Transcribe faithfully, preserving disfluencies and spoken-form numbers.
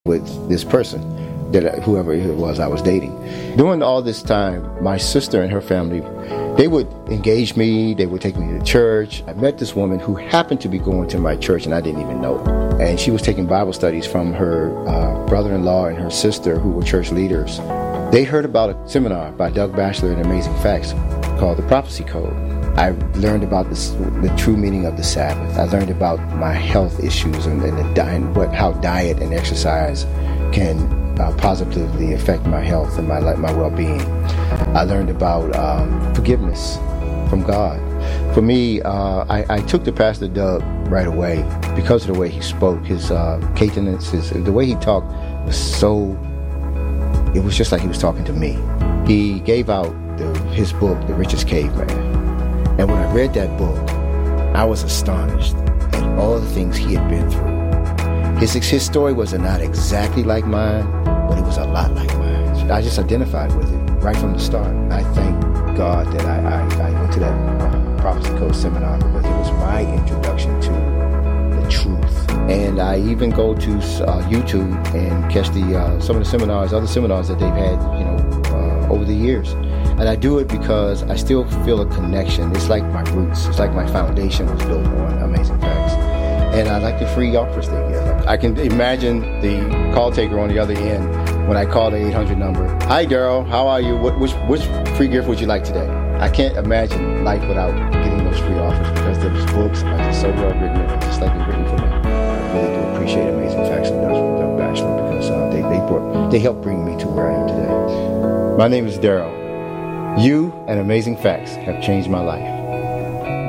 with this person, that whoever it was I was dating. During all this time, my sister and her family, they would engage me, they would take me to church. I met this woman who happened to be going to my church and I didn't even know. And she was taking Bible studies from her uh, brother-in-law and her sister who were church leaders. They heard about a seminar by Doug Batchelor and Amazing Facts called The Prophecy Code. I learned about this, the true meaning of the Sabbath. I learned about my health issues and, and, the, and what, how diet and exercise can uh, positively affect my health and my my well-being. I learned about um, forgiveness from God. For me, uh, I, I took to Pastor Doug right away because of the way he spoke, his uh, cadence, his, the way he talked was so, it was just like he was talking to me. He gave out the, his book, The Richest Caveman. And when I read that book, I was astonished at all the things he had been through. His, his story was not exactly like mine, but it was a lot like mine. I just identified with it right from the start. I thank God that I, I, I went to that uh, Prophecy Code seminar because it was my introduction to the truth. And I even go to uh, YouTube and catch the uh, some of the seminars, other seminars that they've had, you know, uh, over the years. And I do it because I still feel a connection. It's like my roots. It's like my foundation was built on Amazing Facts. And I like the free offers they give. I can imagine the call taker on the other end when I call the eight hundred number. Hi, Daryl. How are you? What, which, which free gift would you like today? I can't imagine life without getting those free offers because those books are just so well written and just like they're written for me. I really do appreciate Amazing Facts and Doug Batchelor because uh, they, they, brought, they helped bring me to where I am today. My name is Daryl. You and Amazing Facts have changed my life.